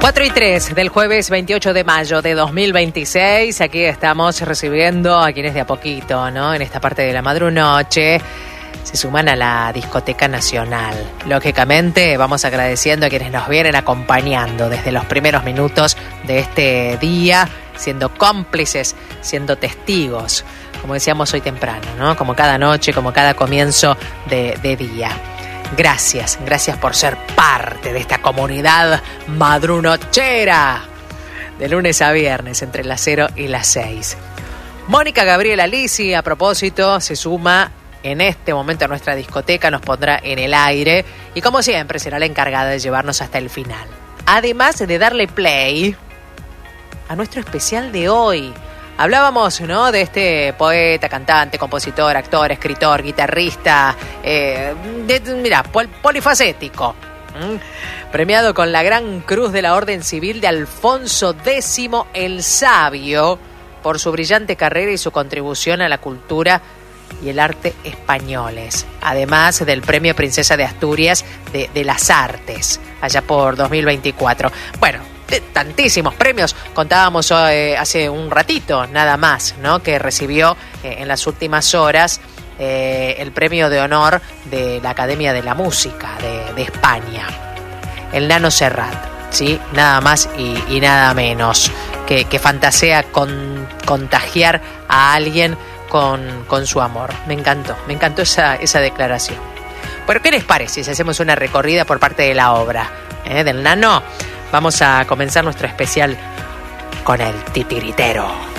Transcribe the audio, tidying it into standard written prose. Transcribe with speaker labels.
Speaker 1: 4:03 del jueves 28 de mayo de 2026. Aquí estamos recibiendo a quienes de a poquito, ¿no? En esta parte de la madrunoche se suman a la Discoteca Nacional. Lógicamente vamos agradeciendo a quienes nos vienen acompañando desde los primeros minutos de este día, siendo cómplices, siendo testigos, como decíamos hoy temprano, ¿no? Como cada noche, como cada comienzo de día. Gracias por ser parte de esta comunidad madrunochera de lunes a viernes entre las 0 y las 6. Mónica Gabriela Lisi, a propósito, se suma en este momento a nuestra discoteca, nos pondrá en el aire y como siempre será la encargada de llevarnos hasta el final. Además de darle play a nuestro especial de hoy. Hablábamos, ¿no?, de este poeta, cantante, compositor, actor, escritor, guitarrista, polifacético. Premiado con la Gran Cruz de la Orden Civil de Alfonso X el Sabio por su brillante carrera y su contribución a la cultura y el arte españoles. Además del Premio Princesa de Asturias de las Artes, allá por 2024. Bueno, tantísimos premios. Contábamos hace un ratito nada más, ¿no?, que recibió en las últimas horas el premio de honor de la Academia de la Música de España, el Nano Serrat, ¿sí? Nada más y nada menos que fantasea con contagiar a alguien con su amor. Me encantó esa declaración. Pero ¿qué les parece si hacemos una recorrida por parte de la obra del Nano? Vamos a comenzar nuestro especial con el titiritero.